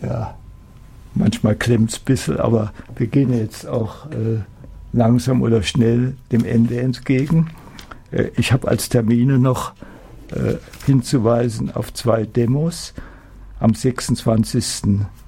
ja, manchmal klemmt es ein bisschen, aber wir gehen jetzt auch langsam oder schnell dem Ende entgegen. Ich habe als Termine noch hinzuweisen auf 2 Demos. Am 26.